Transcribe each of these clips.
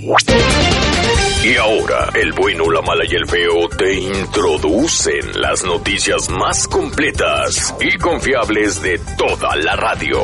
Y ahora, el bueno, la mala y el feo te introducen las noticias más completas y confiables de toda la radio.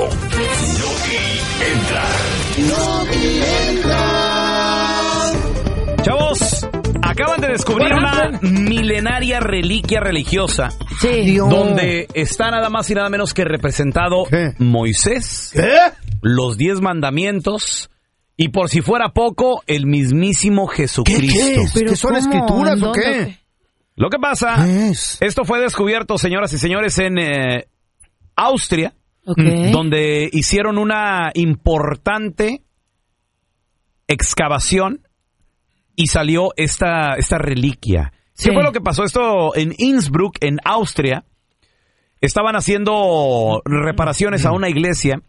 Chavos, acaban de descubrir una milenaria reliquia religiosa. Sí. Donde está nada más y nada menos que representado Moisés, los 10 mandamientos y, por si fuera poco, el mismísimo Jesucristo. ¿Qué son escrituras o qué? Lo que pasa, esto fue descubierto, señoras y señores, en Austria, donde hicieron una importante excavación y salió esta reliquia. ¿Qué fue lo que pasó? Esto en Innsbruck, en Austria. Estaban haciendo reparaciones a una iglesia.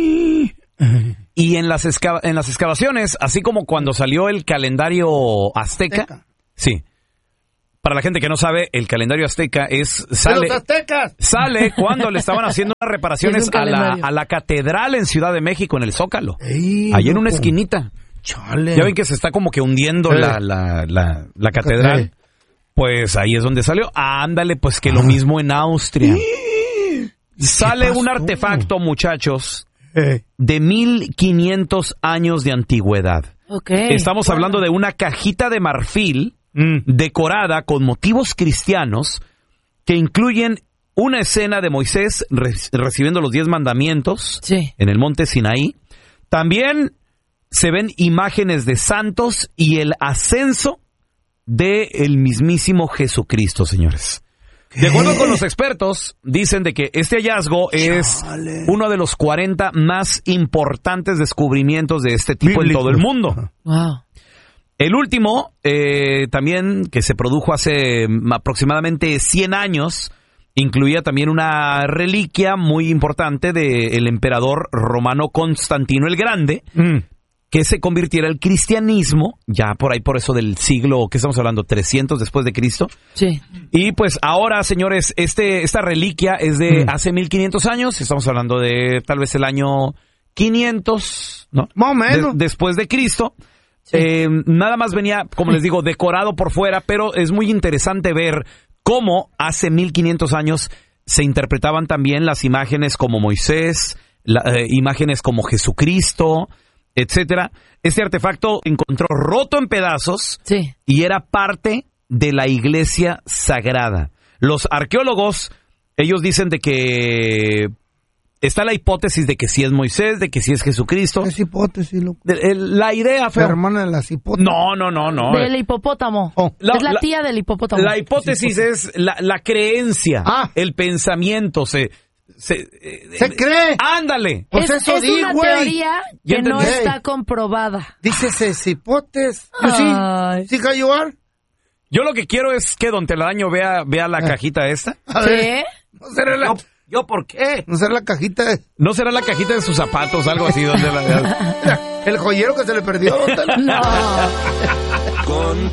Y en las excavaciones, así como cuando salió el calendario azteca. Sí. Para la gente que no sabe, el calendario azteca sale cuando le estaban haciendo unas reparaciones a la catedral en Ciudad de México, en el Zócalo. Ahí en una esquinita. Chale. Ya ven que se está como que hundiendo la catedral. Pues ahí es donde salió. Ándale, pues que lo mismo en Austria. Sale un artefacto, muchachos, de 1500 años de antigüedad. Estamos hablando de una cajita de marfil decorada con motivos cristianos que incluyen una escena de Moisés recibiendo los 10 mandamientos en el monte Sinaí. También se ven imágenes de santos y el ascenso del mismísimo Jesucristo, señores. De acuerdo con los expertos, dicen de que este hallazgo es uno de los 40 más importantes descubrimientos de este tipo en todo el mundo. Wow. El último, también que se produjo hace aproximadamente 100 años, incluía también una reliquia muy importante del emperador romano Constantino el Grande, que se convirtiera al cristianismo, ya por eso del siglo, ¿qué estamos hablando? 300 después de Cristo. Sí. Y pues ahora, señores, esta reliquia es de hace 1500 años, estamos hablando de tal vez el año 500, ¿no? Más o menos. Después de Cristo. Nada más venía, como les digo, decorado por fuera, pero es muy interesante ver cómo hace 1500 años se interpretaban también las imágenes como Moisés, imágenes como Jesucristo, etcétera. Este artefacto encontró roto en pedazos y era parte de la iglesia sagrada. Los arqueólogos, ellos dicen de que está la hipótesis de que sí es Moisés, de que sí es Jesucristo. Es hipótesis, loco. La idea, feo. La hermana de las hipótesis. No. Del hipopótamo. Es la tía del hipopótamo. La hipótesis es la creencia, el pensamiento, se cree. Ándale. Pues es una teoría que no está comprobada. Dice hipótesis. ¿Sí, Cayuar? Yo lo que quiero es que don Telaraño vea la cajita esta. ¿Qué? No será ¿Yo por qué? No será la cajita ¿No será la cajita de sus zapatos, algo así? Donde el joyero que se le perdió. No. Con